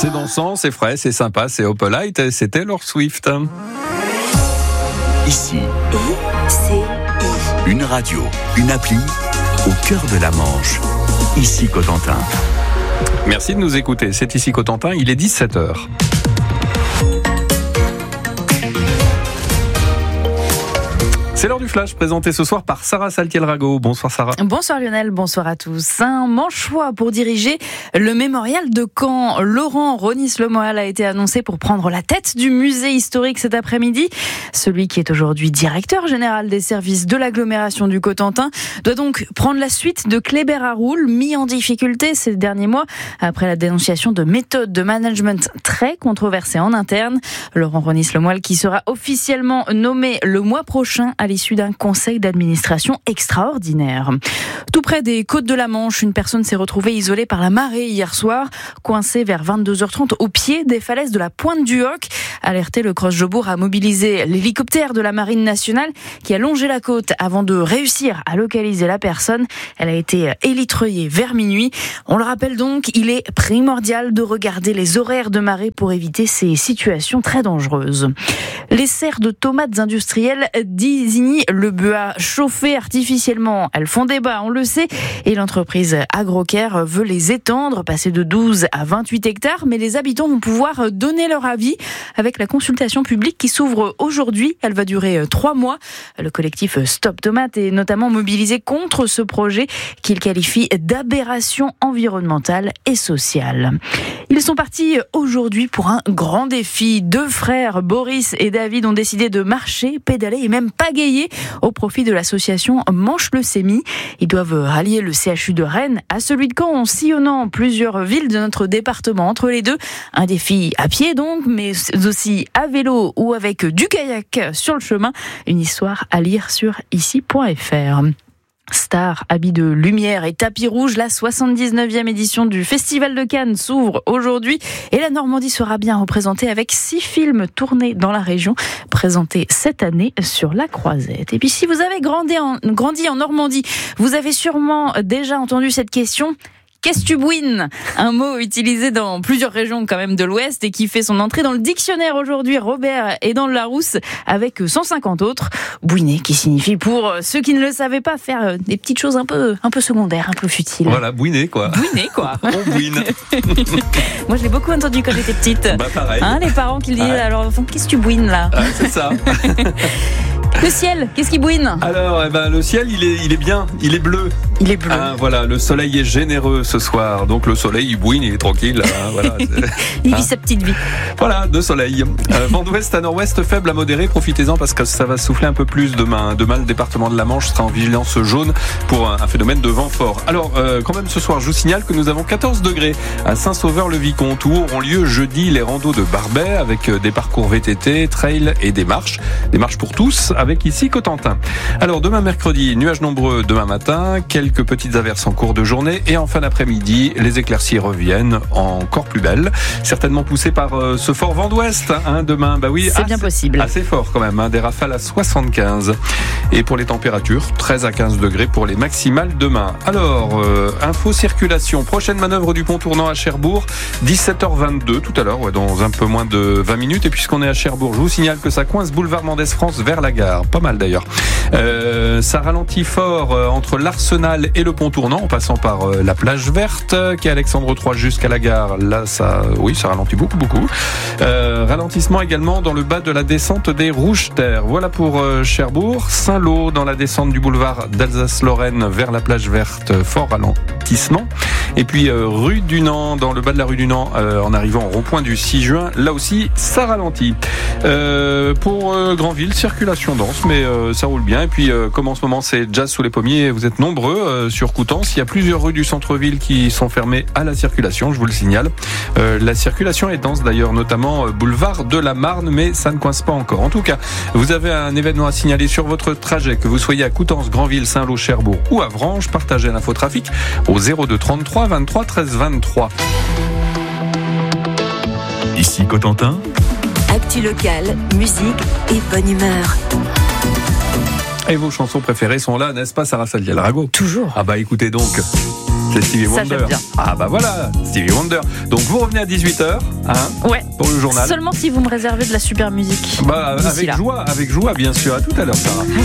C'est dansant, c'est frais, c'est sympa, c'est Opalite et c'était Taylor Swift. Ici, une radio, une appli au cœur de la Manche. Ici Cotentin. Merci de nous écouter, c'est ici Cotentin, il est 17h. C'est l'heure du flash, présenté ce soir par Sarah Saltiel-Rago. Bonsoir Sarah. Bonsoir Lionel, bonsoir à tous. Un manchois pour diriger le mémorial de Caen. Laurent Ronis-Le-Moal a été annoncé pour prendre la tête du musée historique cet après-midi. Celui qui est aujourd'hui directeur général des services de l'agglomération du Cotentin doit donc prendre la suite de Kléber Haroul, mis en difficulté ces derniers mois après la dénonciation de méthodes de management très controversées en interne. Laurent Ronis-Le-Moal qui sera officiellement nommé le mois prochain à l'issue d'un conseil d'administration extraordinaire. Tout près des côtes de la Manche, une personne s'est retrouvée isolée par la marée hier soir, coincée vers 22h30 au pied des falaises de la Pointe du Hoc. Alerté, le Creuch-Jobourg a mobilisé l'hélicoptère de la Marine nationale qui a longé la côte avant de réussir à localiser la personne. Elle a été élitreillée vers minuit. On le rappelle donc, il est primordial de regarder les horaires de marée pour éviter ces situations très dangereuses. Les serres de tomates industrielles d'Isigny le Buat chauffées artificiellement. Elles font débat, on le sait, et l'entreprise Agrocare veut les étendre, passer de 12 à 28 hectares, mais les habitants vont pouvoir donner leur avis avec la consultation publique qui s'ouvre aujourd'hui. Elle va durer 3 mois. Le collectif Stop Tomates est notamment mobilisé contre ce projet qu'il qualifie d'aberration environnementale et sociale. Ils sont partis aujourd'hui pour un grand défi. 2 frères, Boris et David, ont décidé de marcher, pédaler et même pagayer au profit de l'association Manche-Leucémie. Ils doivent rallier le CHU de Rennes à celui de Caen en sillonnant plusieurs villes de notre département. Entre les deux, un défi à pied donc, mais aussi à vélo ou avec du kayak sur le chemin. Une histoire à lire sur ici.fr. Stars, habits de lumière et tapis rouge, la 79e édition du Festival de Cannes s'ouvre aujourd'hui et la Normandie sera bien représentée avec 6 films tournés dans la région, présentés cette année sur la Croisette. Et puis si vous avez grandi en Normandie, vous avez sûrement déjà entendu cette question. Qu'est-ce que tu bouines ? Un mot utilisé dans plusieurs régions quand même de l'Ouest et qui fait son entrée dans le dictionnaire aujourd'hui. Robert est dans le Larousse avec 150 autres. Bouiner qui signifie, pour ceux qui ne le savaient pas, faire des petites choses un peu secondaires, un peu futiles. Voilà, bouiner quoi. Bouiner quoi. On bouine. Moi je l'ai beaucoup entendu quand j'étais petite. Bah pareil. Les parents qui disaient à leur enfant, qu'est-ce que tu bouines là ? C'est ça. Le ciel, qu'est-ce qui bouine ? Alors, le ciel, il est bien, il est bleu. Il est bleu. Voilà, le soleil est généreux ce soir. Donc le soleil, il bouine, il est tranquille. Voilà, il vit sa petite vie. Voilà, de soleil. Vent d'ouest à nord-ouest, faible à modéré. Profitez-en parce que ça va souffler un peu plus demain. Demain, le département de la Manche sera en vigilance jaune pour un phénomène de vent fort. Alors, quand même, ce soir, je vous signale que nous avons 14 degrés à Saint-Sauveur-le-Vicomte, où auront lieu jeudi les randos de Barbet avec des parcours VTT, trail et des marches. Des marches pour tous avec ici Cotentin. Alors, demain mercredi, nuages nombreux demain matin, quelques petites averses en cours de journée et en fin d'après-midi, les éclaircies reviennent encore plus belles, certainement poussées par ce fort vent d'ouest. Demain, c'est bien possible. Assez fort quand même, des rafales à 75. Et pour les températures, 13 à 15 degrés pour les maximales demain. Alors, info circulation, prochaine manœuvre du pont tournant à Cherbourg, 17h22 tout à l'heure, dans un peu moins de 20 minutes. Et puisqu'on est à Cherbourg, je vous signale que ça coince boulevard Mendès France vers la gare. Pas mal d'ailleurs. Ça ralentit fort entre l'Arsenal et le pont tournant, en passant par la plage verte, qui est Alexandre III jusqu'à la gare. Là, ça ralentit beaucoup. Ralentissement également dans le bas de la descente des Rouges-Terres. Voilà pour Cherbourg. Saint-Lô, dans la descente du boulevard d'Alsace-Lorraine vers la plage verte, fort ralentissement. Et puis rue du Nant, dans le bas de la rue du Nant, en arrivant au rond-point du 6 juin, là aussi, ça ralentit. Pour Granville, circulation dense, mais ça roule bien. Et puis, comme en ce moment, c'est jazz sous les pommiers, vous êtes nombreux sur Coutances. Il y a plusieurs rues du centre-ville qui sont fermées à la circulation, je vous le signale. La circulation est dense d'ailleurs, notamment boulevard de la Marne, mais ça ne coince pas encore. En tout cas, vous avez un événement à signaler sur votre trajet, que vous soyez à Coutances, Granville, Saint-Lô, Cherbourg ou Avranches. Partagez l'infotrafic au 02 33 23 13 23. Ici Cotentin. Actu locale, musique et bonne humeur. Et vos chansons préférées sont là, n'est-ce pas, Sarah Saltiel-Rago ? Toujours. Écoutez donc. C'est Stevie Ça, Wonder. j'aime bien. Ah bah voilà, Stevie Wonder. Donc vous revenez à 18h Ouais. pour le journal. Seulement si vous me réservez de la super musique. Bah, d'ici là. avec joie, bien sûr. À tout à l'heure, Sarah.